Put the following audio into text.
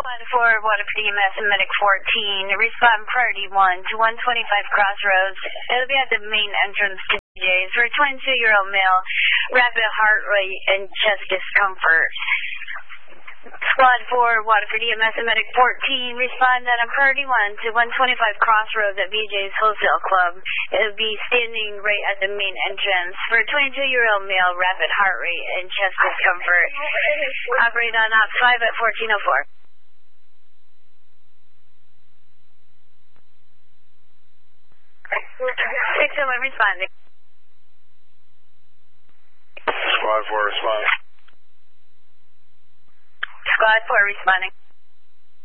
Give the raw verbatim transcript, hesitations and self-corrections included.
Squad four, Waterford E M S and Medic fourteen. Respond priority one to one twenty-five Crossroads. It'll be at the main entrance to B J's for a twenty-two-year-old male. Rapid heart rate and chest discomfort. Squad four, Waterford E M S and Medic fourteen. Respond at a priority one to one twenty-five Crossroads at B J's Wholesale Club. It'll be standing right at the main entrance for a twenty-two-year-old male. Rapid heart rate and chest discomfort. Operate on Op five at fourteen oh four. six oh one responding. Squad four responding. Squad four responding.